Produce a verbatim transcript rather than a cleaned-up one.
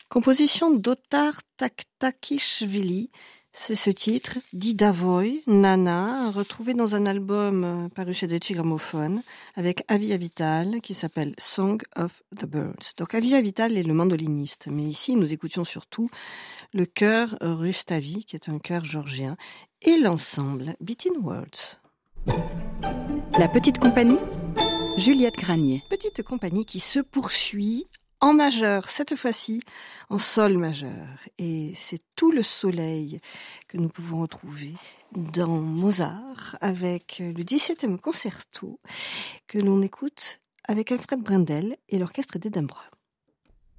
Composition d'Otar Taktakishvili, c'est ce titre, d'Idavoy, Nana, retrouvé dans un album paru chez Deutsche Grammophon, avec Avi Avital, qui s'appelle Song of the Birds. Donc Avi Avital est le mandoliniste, mais ici nous écoutions surtout le chœur Rustavi, qui est un chœur georgien, et l'ensemble Between Words. La petite compagnie, Juliette Granier. Petite compagnie qui se poursuit en majeur, cette fois-ci en sol majeur. Et c'est tout le soleil que nous pouvons retrouver dans Mozart avec le dix-septième concerto que l'on écoute avec Alfred Brendel et l'orchestre d'Édimbourg.